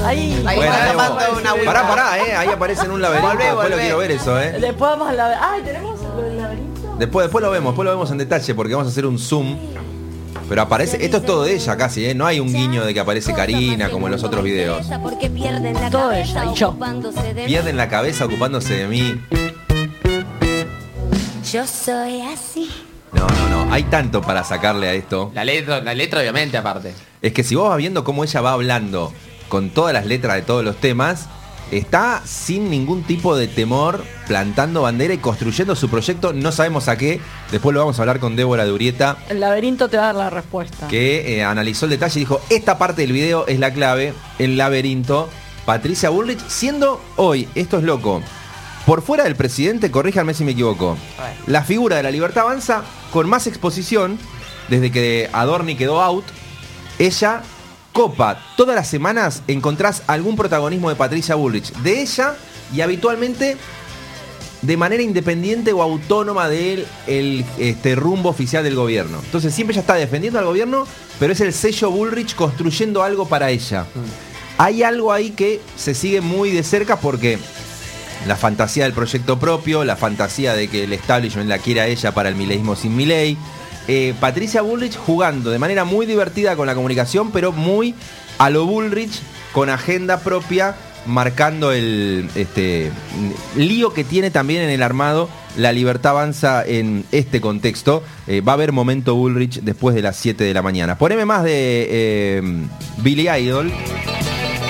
Ahí. Ahí Bueno, está ahí tomando vamos. una agüita. Pará, ahí aparece en un laberinto. Volvé, Después lo volvé. quiero ver eso, Después vamos al laberinto. Ay, ¿tenemos lo del laberinto? Después lo vemos en detalle porque vamos a hacer un zoom. Pero aparece, esto es todo de ella casi, no hay un guiño de que aparece Karina como en los otros videos. Todo ella y yo. Pierden la cabeza ocupándose de mí. Yo soy así. No, hay tanto para sacarle a esto. La letra obviamente aparte. Es que si vos vas viendo cómo ella va hablando con todas las letras de todos los temas, está sin ningún tipo de temor, plantando bandera y construyendo su proyecto, no sabemos a qué. Después lo vamos a hablar con Débora de Urieta, El laberinto te va a dar la respuesta. que analizó el detalle y dijo, esta parte del video es la clave, el laberinto. Patricia Bullrich, siendo hoy, esto es loco, por fuera del presidente, corríjanme si me equivoco, la figura de La Libertad Avanza con más exposición, desde que Adorni quedó out, ella copa. Todas las semanas encontrás algún protagonismo de Patricia Bullrich, de ella, y habitualmente de manera independiente o autónoma de el rumbo oficial del gobierno. Entonces siempre ella está defendiendo al gobierno, pero es el sello Bullrich construyendo algo para ella. Hay algo ahí que se sigue muy de cerca porque la fantasía del proyecto propio, la fantasía de que el establishment la quiera a ella para el mileísmo sin Milei. Patricia Bullrich jugando de manera muy divertida con la comunicación, pero muy a lo Bullrich, con agenda propia, marcando el lío que tiene también en el armado La Libertad Avanza en este contexto. Va a haber momento Bullrich después de las 7 de la mañana. Poneme más de Billy Idol.